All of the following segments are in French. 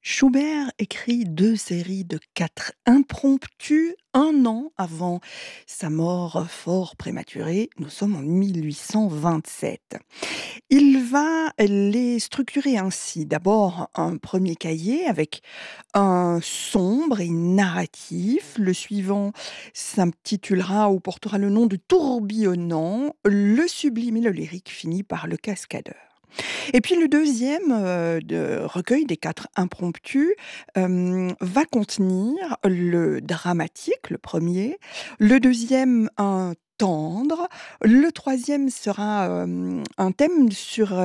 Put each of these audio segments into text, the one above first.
Schubert écrit 2 séries de 4 impromptus 1 an avant sa mort fort prématurée. Nous sommes en 1827. Il va les structurer ainsi. D'abord, un premier cahier avec un sombre et narratif. Le suivant s'intitulera ou portera le nom de Tourbillonnant. Le sublime et le lyrique finit par le Cascadeur. Et puis le deuxième de recueil des 4 impromptus, va contenir le dramatique, le premier, le deuxième un tendre, le troisième sera, un thème sur,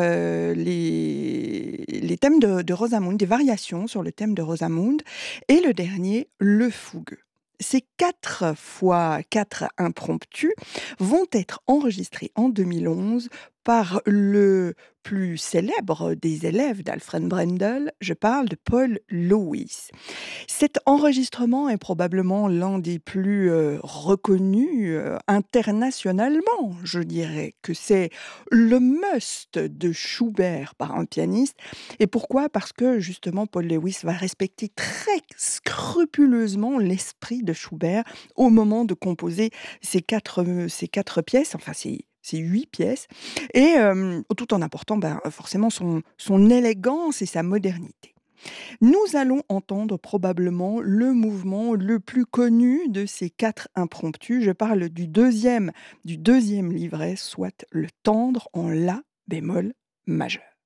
les thèmes de Rosamunde, des variations sur le thème de Rosamunde et le dernier, le fougueux. Ces 4 fois 4 impromptus vont être enregistrés en 2011 par le plus célèbre des élèves d'Alfred Brendel, je parle de Paul Lewis. Cet enregistrement est probablement l'un des plus, reconnus, internationalement. Je dirais que c'est le must de Schubert par un pianiste. Et pourquoi? Parce que justement Paul Lewis va respecter très scrupuleusement l'esprit de Schubert au moment de composer ces 4 pièces, enfin ces 8 pièces et tout en apportant, forcément son élégance et sa modernité. Nous allons entendre probablement le mouvement le plus connu de ces 4 impromptus. Je parle du deuxième livret, soit le tendre en la bémol majeur.